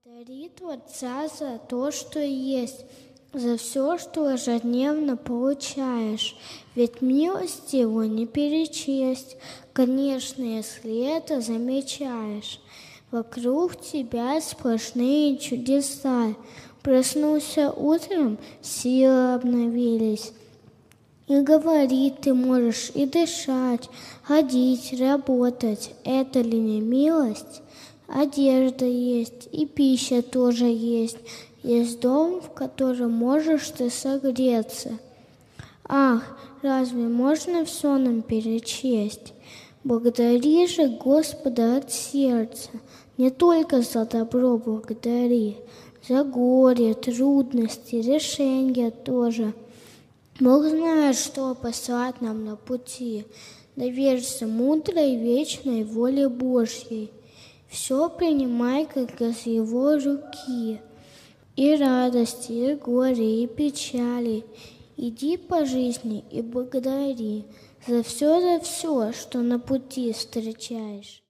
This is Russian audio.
Благодари Творца за то, что есть, за все, что ежедневно получаешь, ведь милости его не перечесть, конечно, если это замечаешь. Вокруг тебя сплошные чудеса, проснулся утром, силы обновились. И говорить ты можешь, и дышать, ходить, работать. Это ли не милость? Одежда есть, и пища тоже есть. Есть дом, в котором можешь ты согреться. Ах, разве можно все нам перечесть? Благодари же Господа от сердца, не только за добро благодари, за горе, трудности, решения тоже. Бог знает, что послать нам на пути. Доверься мудрой вечной воле Божьей. Все принимай, как из Его руки. И радости, и горе, и печали. Иди по жизни и благодари за все, что на пути встречаешь.